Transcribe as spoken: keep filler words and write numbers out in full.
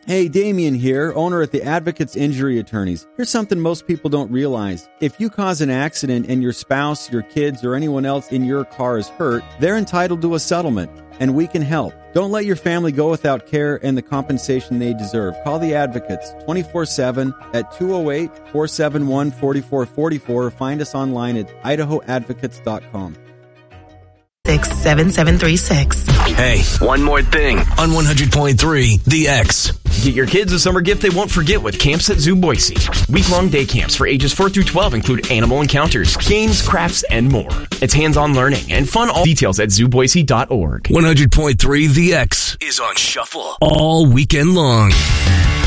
Hey, Damien here, owner at the Advocates Injury Attorneys. Here's something most people don't realize. If you cause an accident and your spouse, your kids, or anyone else in your car is hurt, they're entitled to a settlement, and we can help. Don't let your family go without care and the compensation they deserve. Call the Advocates twenty-four seven at two oh eight, four seven one, four four four four or find us online at idaho advocates dot com. six seven seven three six. Hey, one more thing. On one hundred point three, The X. Get your kids a summer gift they won't forget with Camps at Zoo Boise. Week-long day camps for ages four through twelve include animal encounters, games, crafts, and more. It's hands-on learning and fun. All details at zoo boise dot org. one hundred point three, The X is on shuffle all weekend long.